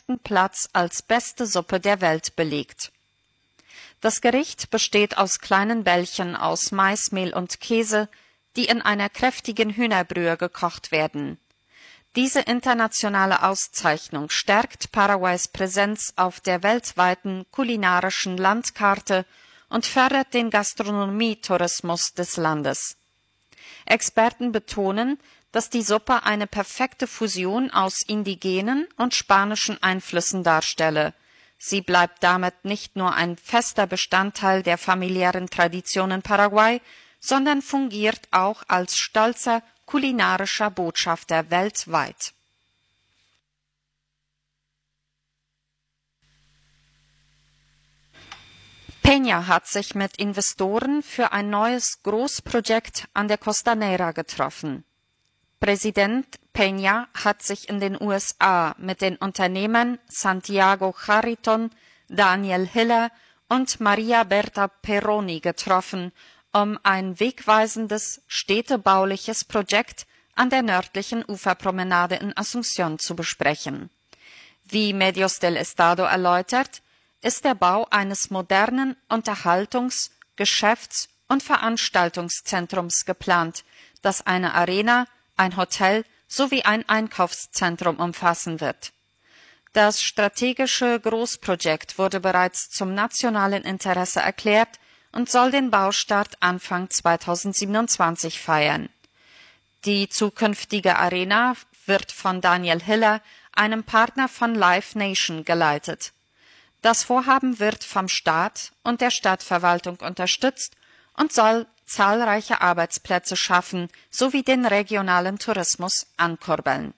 ersten Platz als beste Suppe der Welt belegt. Das Gericht besteht aus kleinen Bällchen aus Maismehl und Käse, die in einer kräftigen Hühnerbrühe gekocht werden. Diese internationale Auszeichnung stärkt Paraguays Präsenz auf der weltweiten kulinarischen Landkarte und fördert den Gastronomietourismus des Landes. Experten betonen, dass die Suppe eine perfekte Fusion aus indigenen und spanischen Einflüssen darstelle. Sie bleibt damit nicht nur ein fester Bestandteil der familiären Traditionen Paraguay, sondern fungiert auch als stolzer kulinarischer Botschafter weltweit. Peña hat sich mit Investoren für ein neues Großprojekt an der Costanera getroffen. Präsident Peña hat sich in den USA mit den Unternehmern Santiago Chariton, Daniel Hiller und Maria Berta Peroni getroffen, um ein wegweisendes städtebauliches Projekt an der nördlichen Uferpromenade in Asunción zu besprechen. Wie Medios del Estado erläutert, ist der Bau eines modernen Unterhaltungs-, Geschäfts- und Veranstaltungszentrums geplant, das eine Arena, ein Hotel sowie ein Einkaufszentrum umfassen wird. Das strategische Großprojekt wurde bereits zum nationalen Interesse erklärt und soll den Baustart Anfang 2027 feiern. Die zukünftige Arena wird von Daniel Hiller, einem Partner von Live Nation, geleitet. Das Vorhaben wird vom Staat und der Stadtverwaltung unterstützt und soll zahlreiche Arbeitsplätze schaffen sowie den regionalen Tourismus ankurbeln.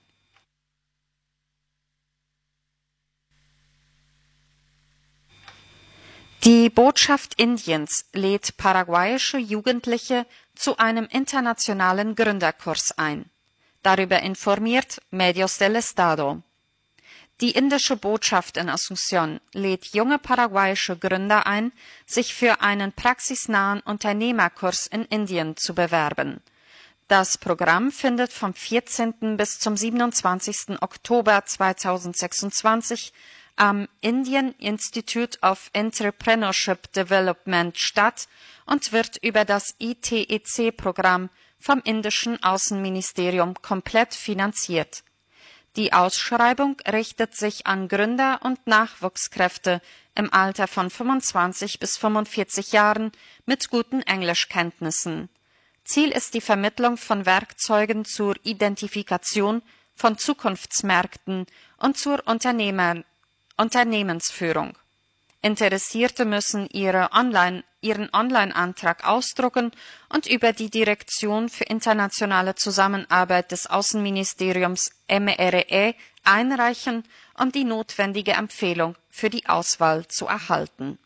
Die Botschaft Indiens lädt paraguayische Jugendliche zu einem internationalen Gründerkurs ein. Darüber informiert Medios del Estado. Die indische Botschaft in Asunción lädt junge paraguayische Gründer ein, sich für einen praxisnahen Unternehmerkurs in Indien zu bewerben. Das Programm findet vom 14. bis zum 27. Oktober 2026 am Indian Institute of Entrepreneurship Development statt und wird über das ITEC-Programm vom indischen Außenministerium komplett finanziert. Die Ausschreibung richtet sich an Gründer und Nachwuchskräfte im Alter von 25 bis 45 Jahren mit guten Englischkenntnissen. Ziel ist die Vermittlung von Werkzeugen zur Identifikation von Zukunftsmärkten und zur Unternehmensführung. Interessierte müssen ihren Online-Antrag ausdrucken und über die Direktion für internationale Zusammenarbeit des Außenministeriums MRE einreichen, um die notwendige Empfehlung für die Auswahl zu erhalten.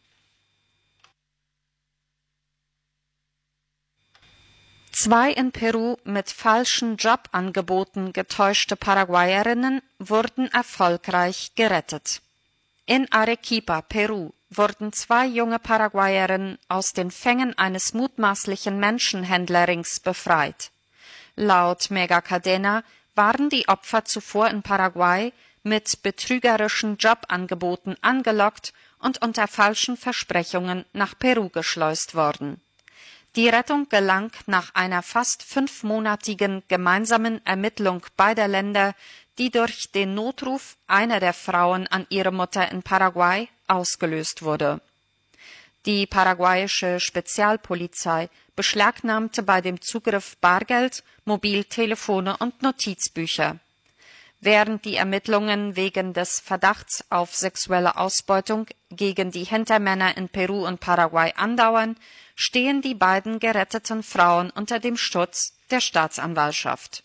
Zwei in Peru mit falschen Jobangeboten getäuschte Paraguayerinnen wurden erfolgreich gerettet. In Arequipa, Peru, wurden zwei junge Paraguayerinnen aus den Fängen eines mutmaßlichen Menschenhändlerrings befreit. Laut Megacadena waren die Opfer zuvor in Paraguay mit betrügerischen Jobangeboten angelockt und unter falschen Versprechungen nach Peru geschleust worden. Die Rettung gelang nach einer fast 5-monatigen gemeinsamen Ermittlung beider Länder, die durch den Notruf einer der Frauen an ihre Mutter in Paraguay ausgelöst wurde. Die paraguayische Spezialpolizei beschlagnahmte bei dem Zugriff Bargeld, Mobiltelefone und Notizbücher. Während die Ermittlungen wegen des Verdachts auf sexuelle Ausbeutung gegen die Hintermänner in Peru und Paraguay andauern, stehen die beiden geretteten Frauen unter dem Schutz der Staatsanwaltschaft.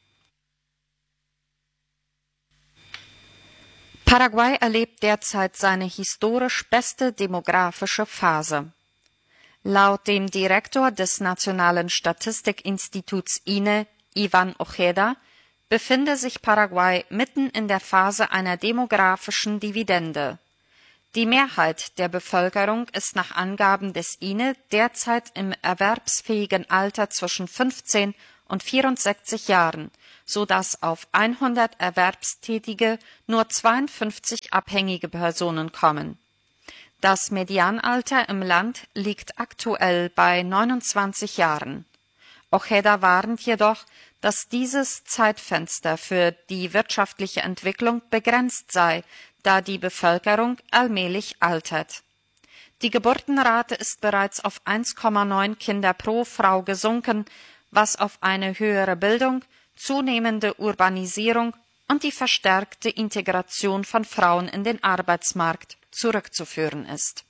Paraguay erlebt derzeit seine historisch beste demografische Phase. Laut dem Direktor des Nationalen Statistikinstituts INE, Ivan Ojeda, befinde sich Paraguay mitten in der Phase einer demografischen Dividende. Die Mehrheit der Bevölkerung ist nach Angaben des INE derzeit im erwerbsfähigen Alter zwischen 15 und 64 Jahren, so dass auf 100 Erwerbstätige nur 52 abhängige Personen kommen. Das Medianalter im Land liegt aktuell bei 29 Jahren. Ojeda warnt jedoch, dass dieses Zeitfenster für die wirtschaftliche Entwicklung begrenzt sei, da die Bevölkerung allmählich altert. Die Geburtenrate ist bereits auf 1,9 Kinder pro Frau gesunken, was auf eine höhere Bildung, zunehmende Urbanisierung und die verstärkte Integration von Frauen in den Arbeitsmarkt zurückzuführen ist.